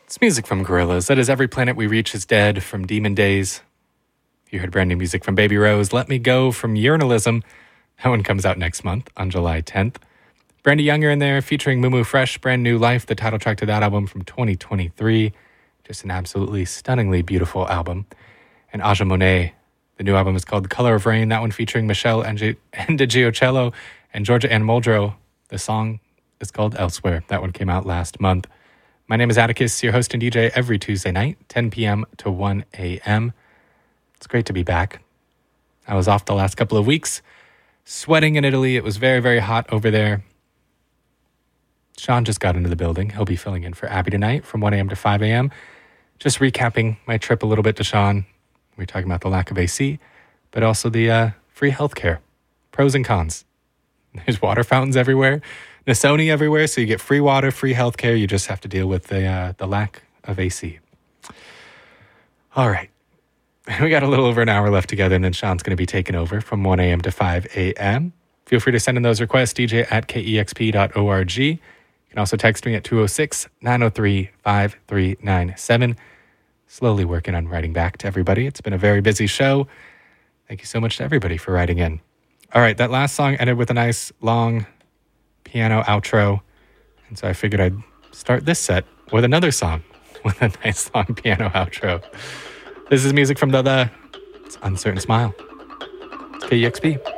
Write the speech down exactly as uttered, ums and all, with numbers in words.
It's music from Gorillaz. That is Every Planet We Reach Is Dead from Demon Days. You heard brand new music from Baby Rose, Let Me Go from Urinalism. That one comes out next month on July tenth. Brandy Younger in there featuring Mumu Fresh, Brand New Life, the title track to that album from twenty twenty-three. Just an absolutely stunningly beautiful album. And Aja Monet, the new album is called The Color of Rain. That one featuring Michelle Ndegeocello and Georgia Ann Muldrow. The song is called Elsewhere. That one came out last month. My name is Atticus, your host and D J every Tuesday night, ten p.m. to one a.m. It's great to be back. I was off the last couple of weeks, sweating in Italy. It was very, very hot over there. Sean just got into the building. He'll be filling in for Abby tonight from one a.m. to five a.m. Just recapping my trip a little bit to Sean. We were talking about the lack of A C, but also the uh, free healthcare. Pros and cons. There's water fountains everywhere. Nasoni everywhere, so you get free water, free healthcare. You just have to deal with the uh, the lack of A C. All right. We got a little over an hour left together, and then Sean's going to be taking over from one a.m. to five a.m. Feel free to send in those requests, D J at K E X P dot org. You can also text me at two oh six, nine oh three, five three nine seven. Slowly working on writing back to everybody. It's been a very busy show. Thank you so much to everybody for writing in. All right, that last song ended with a nice, long piano outro, and so I figured I'd start this set with another song with a nice long piano outro. This is music from the, the it's Uncertain Smile. It's K E X P.